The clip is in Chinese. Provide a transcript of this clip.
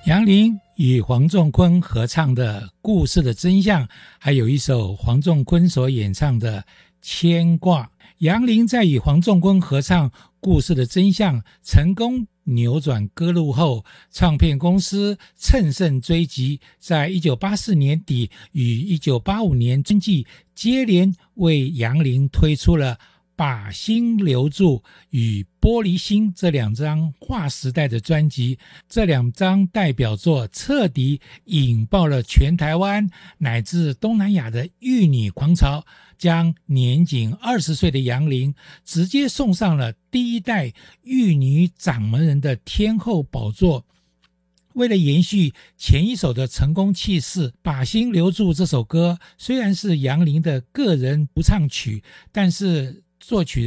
杨林与黄仲坤合唱的《故事的真相》，还有一首黄仲坤所演唱的《牵挂》。杨林在与黄仲坤合唱《故事的真相》成功扭转歌路后，唱片公司乘胜追击，在1984年底与1985年春季接连为杨林推出了把心留住与玻璃心这两张划时代的专辑。这两张代表作彻底引爆了全台湾乃至东南亚的玉女狂潮，将年仅20岁的杨林直接送上了第一代玉女掌门人的天后宝座。为了延续前一首的成功气势，把心留住这首歌虽然是杨林的个人独唱曲，但是作曲